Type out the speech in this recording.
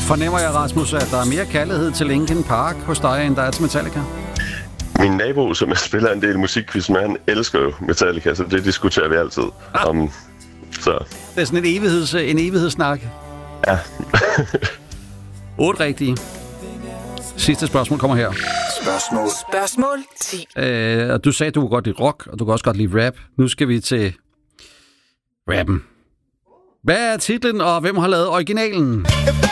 Fornemmer jeg, Rasmus, at der er mere kærlighed til Linkin Park hos dig, end der er til Metallica? Min nabo, som jeg spiller en del musikquiz med, han elsker jo Metallica, så det diskuterer vi altid om. Så. Det er sådan en evighedssnak. Ja. 8 rigtige. Sidste spørgsmål kommer her. Spørgsmål 10. Du sagde, du kunne godt lide rock, og du kan også godt lide rap. Nu skal vi til rappen. Hvad er titlen, og hvem har lavet originalen?